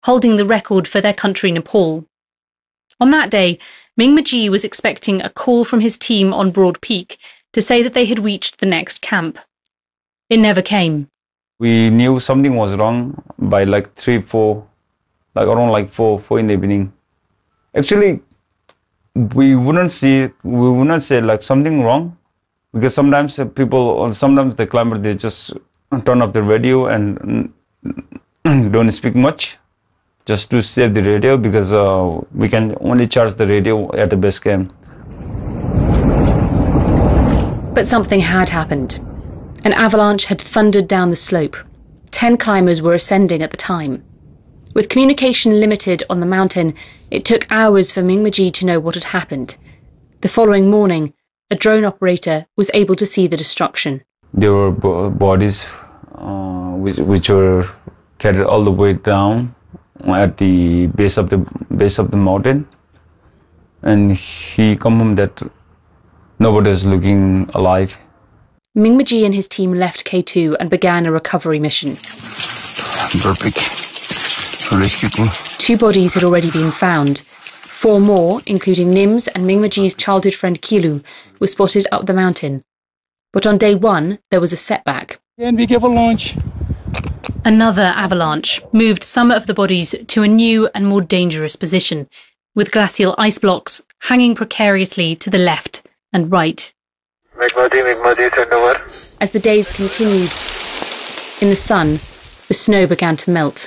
holding the record for their country, Nepal. On that day, Ming Majie was expecting a call from his team on Broad Peak to say that they had reached the next camp. It never came. We knew something was wrong by like 3, 4, like around like 4 in the evening. Actually, we wouldn't say like something wrong, because sometimes sometimes the climbers, they just turn off the radio and don't speak much, just to save the radio, because we can only charge the radio at the base camp. But something had happened. An avalanche had thundered down the slope. 10 climbers were ascending at the time. With communication limited on the mountain, it took hours for Ming Majie to know what had happened. The following morning, a drone operator was able to see the destruction. There were bodies which were carried all the way down at the base of the mountain, and he confirmed that nobody is looking alive. Ming Majie and his team left K2 and began a recovery mission. Rescue. 2 bodies had already been found. 4 more, including Nim's and Ming Majie's childhood friend Kilu, were spotted up the mountain. But on day 1, there was a setback. And be careful, launch. Another avalanche moved some of the bodies to a new and more dangerous position, with glacial ice blocks hanging precariously to the left and right. Send over. As the days continued, in the sun, the snow began to melt.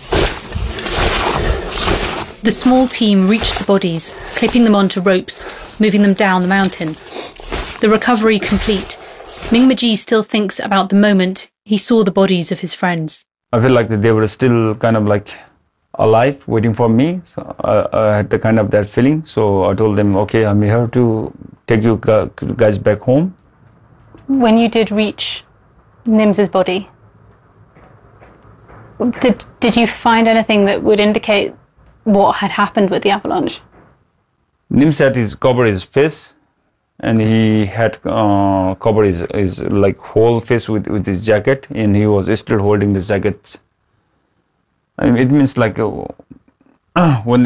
The small team reached the bodies, clipping them onto ropes, moving them down the mountain. The recovery complete, Ming Majie still thinks about the moment he saw the bodies of his friends. I feel like that they were still kind of like alive, waiting for me. So I had the kind of that feeling. So I told them, okay, I'm here to take you guys back home. When you did reach Nim's body, did you find anything that would indicate what had happened with the avalanche? Nim said he covered his face, and he had covered his like whole face with his jacket, and he was still holding the jacket. I mean, it means like when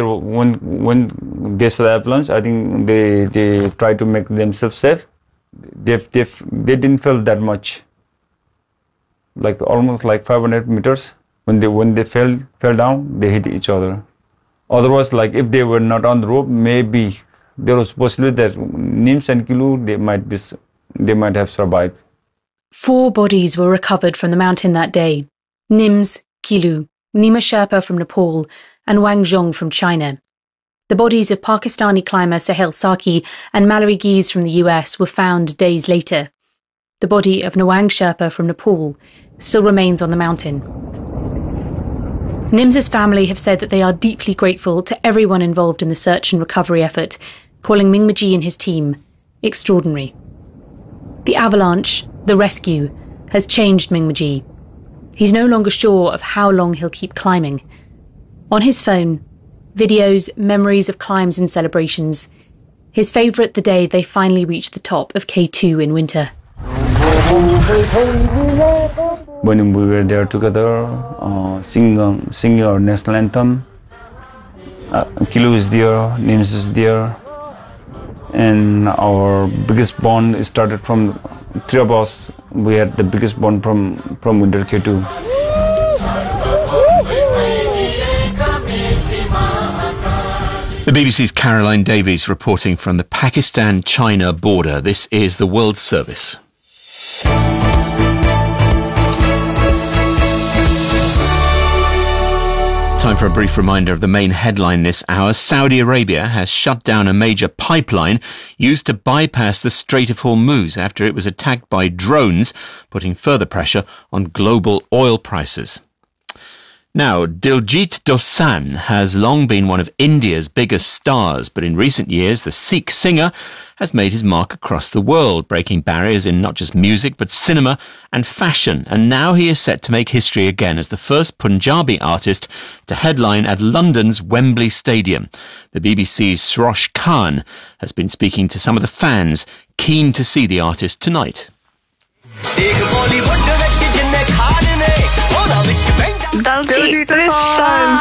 they saw the avalanche, I think they try to make themselves safe. They didn't feel that much, like almost like 500 meters. When they fell down, they hit each other. Otherwise, like if they were not on the rope, maybe there was possibility that Nims and Kilu they might have survived. 4 bodies were recovered from the mountain that day: Nims, Kilu, Nima Sherpa from Nepal, and Wang Zhong from China. The bodies of Pakistani climber Sahil Saki and Mallory Gies from the US were found days later. The body of Nwang Sherpa from Nepal still remains on the mountain. Nim's family have said that they are deeply grateful to everyone involved in the search and recovery effort, calling Ming Majie and his team extraordinary. The avalanche, the rescue, has changed Ming Majie. He's no longer sure of how long he'll keep climbing. On his phone, videos, memories of climbs and celebrations. His favourite the day they finally reached the top of K2 in winter. When we were there together, singing our national anthem, Kilu is there, Nims is there, and our biggest bond started from 3 of us. We had the biggest bond from winter K2. The BBC's Caroline Davies reporting from the Pakistan-China border. This is the World Service. Time for a brief reminder of the main headline this hour. Saudi Arabia has shut down a major pipeline used to bypass the Strait of Hormuz after it was attacked by drones, putting further pressure on global oil prices. Now, Diljit Dosanjh has long been one of India's biggest stars, but in recent years, the Sikh singer has made his mark across the world, breaking barriers in not just music, but cinema and fashion. And now he is set to make history again as the first Punjabi artist to headline at London's Wembley Stadium. The BBC's Srosh Khan has been speaking to some of the fans keen to see the artist tonight. Dal-ci 3 times.